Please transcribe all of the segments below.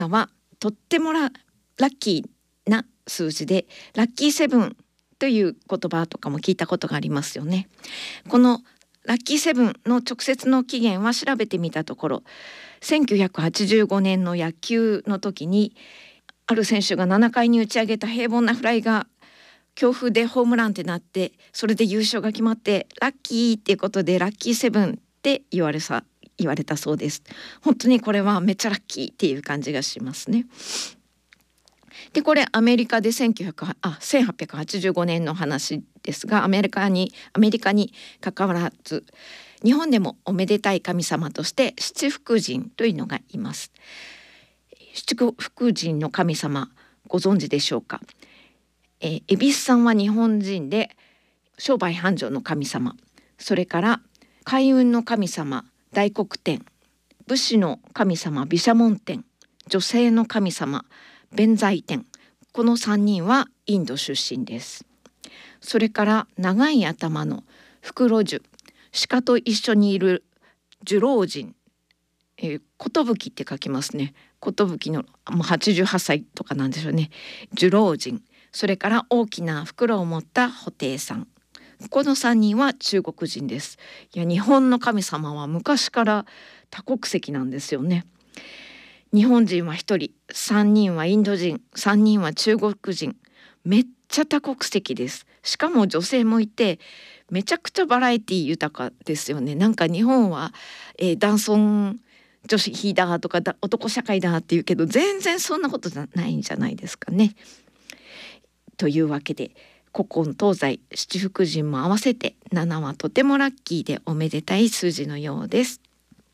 はとってもラッキーな数字で、ラッキーセブンという言葉とかも聞いたことがありますよね。このラッキーセブンの直接の起源は調べてみたところ、1985年の野球の時にある選手が7回に打ち上げた平凡なフライが強風でホームランってなって、それで優勝が決まってラッキーっていうことでラッキーセブンって言われたそうです。本当にこれはめっちゃラッキーっていう感じがしますね。でこれアメリカで1885年の話ですが、アメリカに関わらず日本でもおめでたい神様として七福神というのがいます。七福神の神様ご存知でしょうか。恵比寿さんは日本人で商売繁盛の神様、それから開運の神様大黒天、武士の神様毘沙門天、女性の神様弁財天、この3人はインド出身です。それから長い頭の福禄寿、鹿と一緒にいる寿老人、寿って書きますね。寿のもう88歳とかなんでしょうね。寿老人、それから大きな袋を持った布袋さん、この3人は中国人です。いや、日本の神様は昔から多国籍なんですよね。日本人は1人、3人はインド人、3人は中国人、めっちゃ多国籍です。しかも女性もいて、めちゃくちゃバラエティ豊かですよね。なんか日本は、男尊女子だとか男社会だっていうけど、全然そんなことじゃないんじゃないですかね。というわけで古今東西七福神も合わせて7はとてもラッキーでおめでたい数字のようです。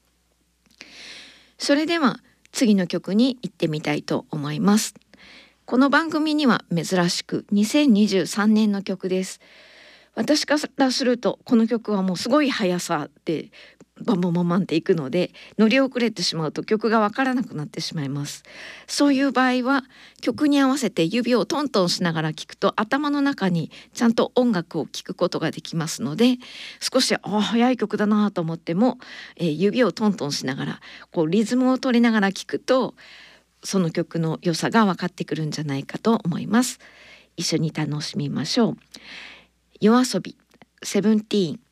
それでは次の曲に行ってみたいと思います。この番組には珍しく2023年の曲です。私からするとこの曲はもうすごい速さでバンバンバンバンっていくので、乗り遅れてしまうと曲がわからなくなってしまいます。そういう場合は曲に合わせて指をトントンしながら聴くと、頭の中にちゃんと音楽を聴くことができますので、少し速い曲だなと思っても、指をトントンしながらこうリズムを取りながら聴くと、その曲の良さが分かってくるんじゃないかと思います。一緒に楽しみましょう。夜遊びセブンティーン。